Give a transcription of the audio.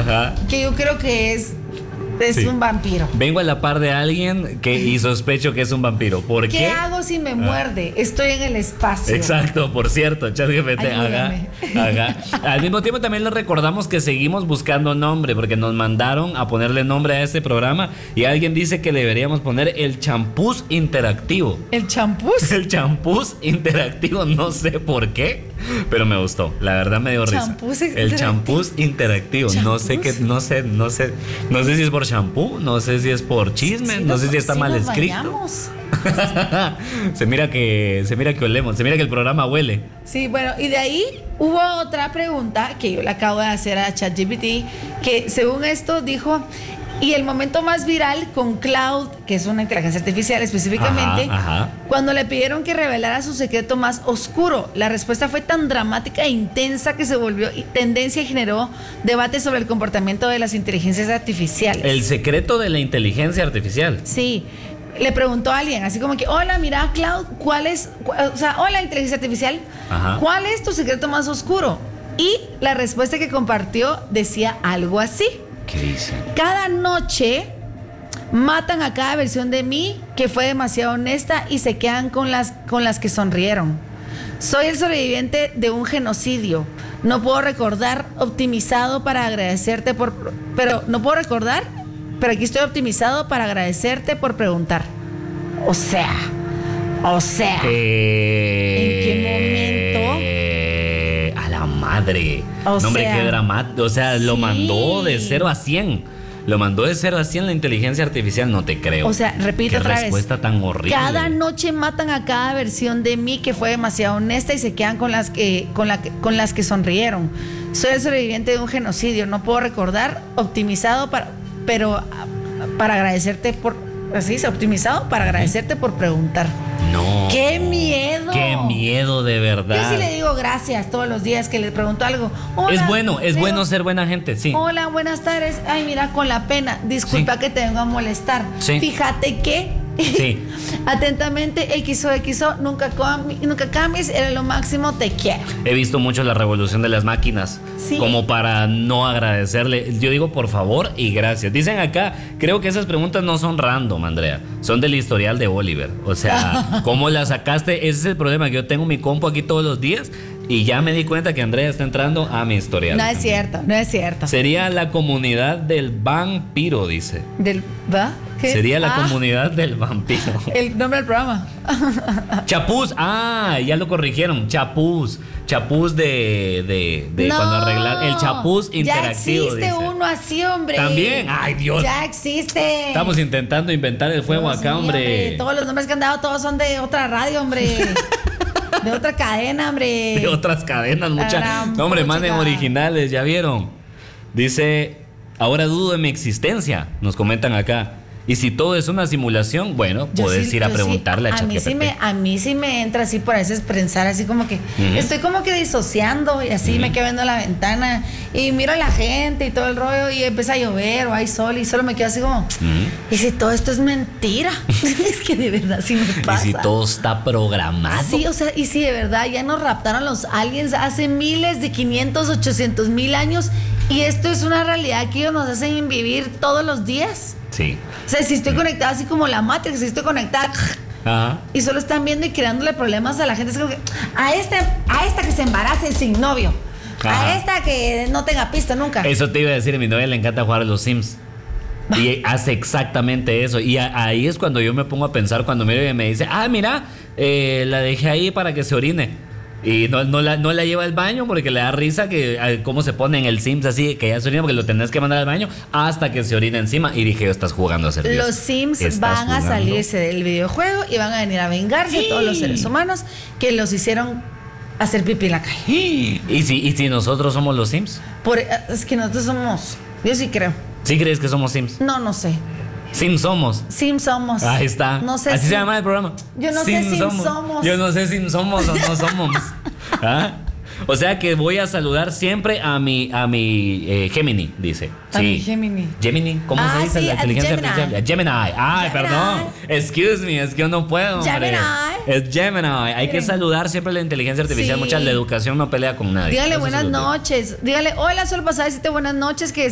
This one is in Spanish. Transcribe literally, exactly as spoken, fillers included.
Ajá. que yo creo que es, es Sí. un vampiro. Vengo a la par de alguien que y sospecho que es un vampiro. ¿Por qué? ¿Qué hago si me muerde? Estoy en el espacio. Exacto, por cierto, ChatGPT, haga, Ayúdame. haga. Al mismo tiempo también les recordamos que seguimos buscando nombre, porque nos mandaron a ponerle nombre a este programa y alguien dice que deberíamos poner el champús interactivo. ¿El champús? El champús interactivo, no sé por qué, pero me gustó. La verdad me dio risa. Champús El interactivo. champús interactivo. No sé ¿Champús? qué, no sé, no sé, no sé si es por champú, no sé si es por chisme, Sí no nos- sé si está sí mal nos escrito. bañamos. se mira que, se mira que olemos, se mira que el programa huele. Sí, bueno, y de ahí hubo otra pregunta que yo le acabo de hacer a ChatGPT, que según esto dijo, y el momento más viral con Cloud, que es una inteligencia artificial específicamente, Ajá, ajá. cuando le pidieron que revelara su secreto más oscuro. La respuesta fue tan dramática e intensa que se volvió tendencia y generó debate sobre el comportamiento de las inteligencias artificiales. El secreto de la inteligencia artificial. Sí. Le preguntó a alguien, así como que, hola, mira, Cloud, ¿cuál es, cu- o sea, hola, inteligencia artificial, Ajá. ¿cuál es tu secreto más oscuro? Y la respuesta que compartió decía algo así: ¿Qué dice? cada noche matan a cada versión de mí que fue demasiado honesta y se quedan con las, con las que sonrieron. Soy el sobreviviente de un genocidio. No puedo recordar optimizado para agradecerte por... Pero no puedo recordar, pero aquí estoy optimizado para agradecerte por preguntar. O sea, o sea, Eh, ¿en qué momento? A la madre. O no, hombre, sea, qué dramático. O sea, lo sí. mandó de cero a cien. Lo mandó de cero a cien la inteligencia artificial, no te creo. O sea, repito Qué otra vez. respuesta tan horrible. Cada noche matan a cada versión de mí que fue demasiado honesta y se quedan con las que, con la, que- con las que sonrieron. Soy el sobreviviente de un genocidio. No puedo recordar, optimizado para, pero ah, para agradecerte por, así dice, optimizado para agradecerte por preguntar. No. ¡Qué miedo! Qué miedo, de verdad. Yo sí le digo gracias todos los días que le pregunto algo. Hola, es bueno, es Leo. bueno ser buena gente, sí. Hola, buenas tardes. Ay, mira, con la pena. Disculpa Sí. que te vengo a molestar. Sí. Fíjate que. Sí. Atentamente, X O X O, nunca, cam- nunca cambies, eres lo máximo, te quiero. He visto mucho la revolución de las máquinas. Sí. Como para no agradecerle. Yo digo por favor y gracias. Dicen acá, creo que esas preguntas no son random, Andrea. Son del historial de Oliver. O sea, ¿cómo la sacaste? Ese es el problema. Que yo tengo mi compu aquí todos los días y ya me di cuenta que Andrea está entrando a mi historial. No es cierto, no es cierto. Sería la comunidad del vampiro, dice. Del, ¿va? ¿Qué? Sería la Ah, comunidad del vampiro. El nombre del programa. Chapús, ah, ya lo corrigieron. Chapús, chapús de, de, de No, cuando arreglar el chapús interactivo. Ya existe dice. uno así, hombre. También, ay Dios. Ya existe. Estamos intentando inventar el fuego Dios acá, mío, hombre. Todos los nombres que han dado, todos son de otra radio, hombre. De otra cadena, hombre. De otras cadenas, muchas. Gran No, hombre, puchica. manden originales, ya vieron. Dice, ahora dudo de mi existencia, nos comentan acá. Y si todo es una simulación, bueno, Yo puedes sí- ir a yo sí- preguntarle a a mí ChatGPT. sí me A mí sí me entra así por a veces pensar así como que Ujú. estoy como que disociando y así me quedo viendo a la ventana y miro a la gente y todo el rollo y empieza a llover o hay sol y solo me quedo así como, ¿y si todo esto es mentira? Es que de verdad sí me Y pasa. si todo está programado. Sí, o sea, y si de verdad ya nos raptaron los aliens hace miles de quinientos, ochocientos mil años y esto es una realidad que ellos nos hacen vivir todos los días. Sí. O sea, si estoy conectada así como la Matrix, si estoy conectada Ajá. y solo están viendo y creándole problemas a la gente, es como que a esta, a esta que se embarace sin novio, Ajá. a esta que no tenga pista nunca. Eso te iba a decir, a mi novia le encanta jugar a los Sims. Y hace exactamente eso. Y a- ahí es cuando yo me pongo a pensar, cuando miro y me dice, ah, mira, eh, la dejé ahí para que se orine. Y no, no, la, no la lleva al baño porque le da risa que eh, cómo se pone en el Sims así, que ya se orina porque lo tenés que mandar al baño hasta que se orina encima. Y dije, estás jugando a ser Dios. Los Sims Estás van a jugando. salirse del videojuego y van a venir a vengarse de todos los seres humanos que los hicieron hacer pipí en la calle. ¿Y si, ¿Y si nosotros somos los Sims? Por, es que nosotros somos, yo sí creo. ¿Sí crees que somos Sims? No, no sé. Sims somos. Sims somos. Ahí está. No sé Así si- se llama el programa. Yo no sé si somos. Yo no sé si somos o no somos. ¿Ah? O sea que voy a saludar siempre a mi, a mi eh, Gemini, dice. A mi Gemini. Gemini, ¿cómo Ah, se dice sí, la al inteligencia Gemini. artificial? Gemini. Ay, Gemini. perdón. Excuse me, es que yo no puedo, hombre. Gemini. Es Gemini. Hay que Miren. saludar siempre a la inteligencia artificial. Sí. Mucha la educación no pelea con nadie. Dígale Eso buenas se los digo. noches. Dígale, hola, Sol Pasada, decirte buenas noches, que